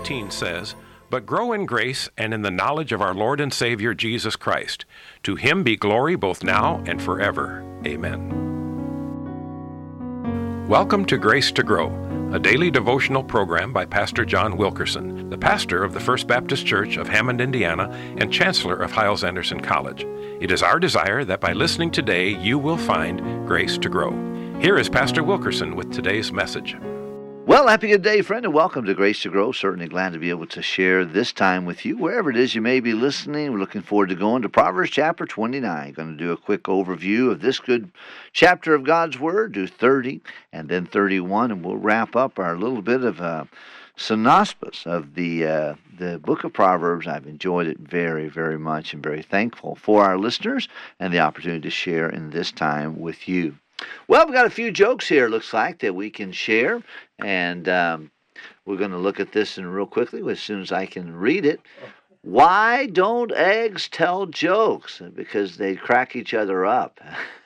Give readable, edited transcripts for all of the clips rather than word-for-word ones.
18 says, "But grow in grace and in the knowledge of our Lord and Savior Jesus Christ. To him be glory both now and forever. Amen." Welcome to Grace to Grow, a daily devotional program by Pastor John Wilkerson, the pastor of the First Baptist Church of Hammond, Indiana, and chancellor of Hyles-Anderson College. It is our desire that by listening today, you will find grace to grow. Here is Pastor Wilkerson with today's message. Well, happy good day, friend, and welcome to Grace to Grow. Certainly glad to be able to share this time with you, wherever it is you may be listening. We're looking forward to going to Proverbs chapter 29. Going to do a quick overview of this good chapter of God's Word, do 30 and then 31, and we'll wrap up our little bit of synopsis of the book of Proverbs. I've enjoyed it very, very much and very thankful for our listeners and the opportunity to share in this time with you. Well, we've got a few jokes here, looks like, that we can share, and we're going to look at this in real quickly as soon as I can read it. Why don't eggs tell jokes? Because they crack each other up.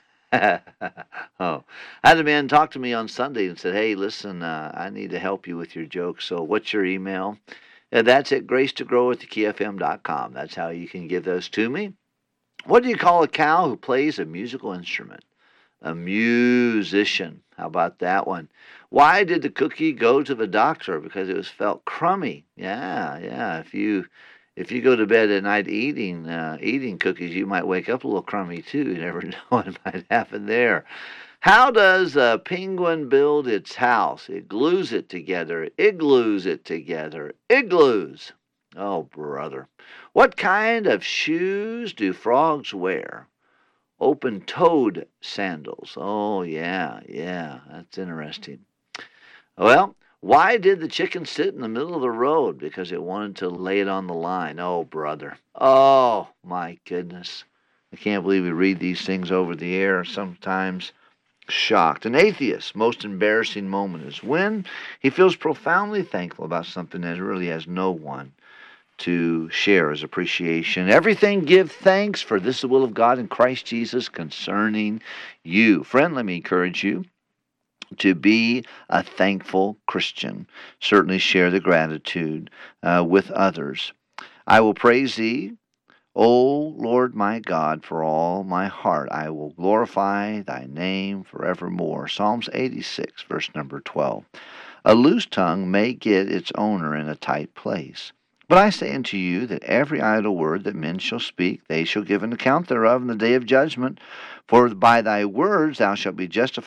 I had a man talk to me on Sunday and said, "Hey, listen, I need to help you with your jokes, so what's your email?" That's at gracetogrow@thekeyfm.com. That's how you can give those to me. What do you call a cow who plays a musical instrument? A musician. How about that one? Why did the cookie go to the doctor? Because it was felt crummy. Yeah. If you go to bed at night eating cookies, you might wake up a little crummy too. You never know what might happen there. How does a penguin build its house? It glues it together. Igloos it together. Igloos. Oh, brother. What kind of shoes do frogs wear? Open-toed sandals. Oh, yeah, that's interesting. Well, why did the chicken sit in the middle of the road? Because it wanted to lay it on the line. Oh, brother. Oh, my goodness. I can't believe we read these things over the air, sometimes shocked. An atheist's most embarrassing moment is when he feels profoundly thankful about something that really has no one to share his appreciation. Everything give thanks, for this is the will of God in Christ Jesus concerning you. Friend, let me encourage you to be a thankful Christian. Certainly share the gratitude with others. I will praise thee, O Lord my God, for all my heart. I will glorify thy name forevermore. Psalms 86, verse number 12. A loose tongue may get its owner in a tight place. But I say unto you that every idle word that men shall speak, they shall give an account thereof in the day of judgment. For by thy words thou shalt be justified